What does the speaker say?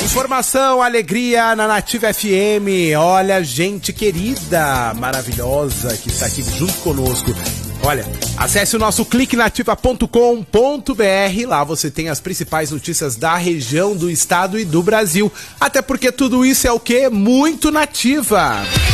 Informação, alegria na Nativa FM. Olha, gente querida, maravilhosa que está aqui junto conosco. Olha, acesse o nosso cliquenativa.com.br. Lá você tem as principais notícias da região, do estado e do Brasil. Até porque tudo isso é o quê? Muito nativa.